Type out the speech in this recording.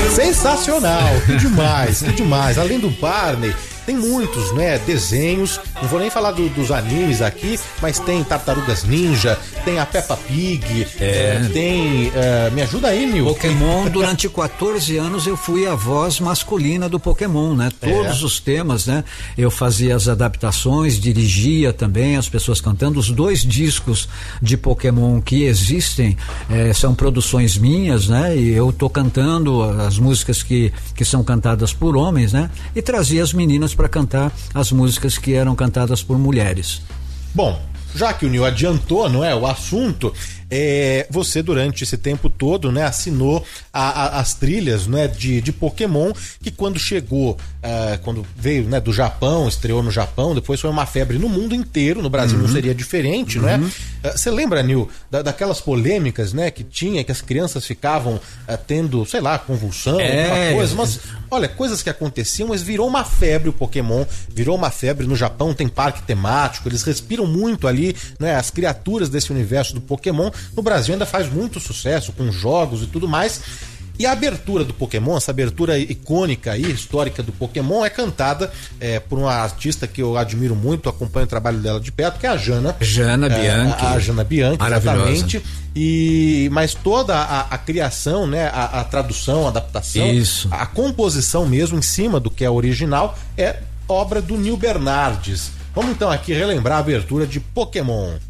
Sensacional, que demais, que demais. Além do Barney, tem muitos, né, desenhos, não vou nem falar dos animes aqui, mas tem Tartarugas Ninja, tem a Peppa Pig, tem, me ajuda aí, Nil. Pokémon, durante 14 anos eu fui a voz masculina do Pokémon, né? Todos os temas, né? Eu fazia as adaptações, dirigia também as pessoas cantando. Os 2 discos de Pokémon que existem são produções minhas, né? E eu tô cantando as músicas que são cantadas por homens, né? E trazia as meninas para cantar as músicas que eram cantadas por mulheres. Bom, já que o Nil adiantou, não é, o assunto, você durante esse tempo todo, né, assinou as trilhas, né, de Pokémon, que quando chegou, quando veio, né, do Japão, estreou no Japão, depois foi uma febre no mundo inteiro, no Brasil não seria diferente, não é? Você lembra, Nil, daquelas polêmicas, né, que tinha, que as crianças ficavam tendo, sei lá, convulsão, alguma coisa, mas olha, coisas que aconteciam, mas virou uma febre o Pokémon, virou uma febre no Japão, tem parque temático, eles respiram muito ali, né, as criaturas desse universo do Pokémon. No Brasil ainda faz muito sucesso com jogos e tudo mais. E a abertura do Pokémon, essa abertura icônica e histórica do Pokémon, é cantada por uma artista que eu admiro muito, acompanho o trabalho dela de perto, que é a Jana Bianchi. A Jana Bianchi, exatamente. Mas toda a criação, né, a tradução, a adaptação, a composição mesmo em cima do que é original, é obra do Nil Bernardes. Vamos então aqui relembrar a abertura de Pokémon.